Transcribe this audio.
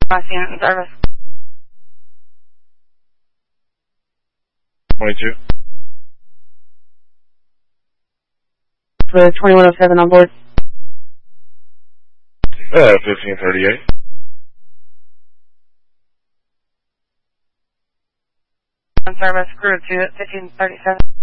Last unit in service. 22. With 2107 on board. 1538. On service, crew to 1537.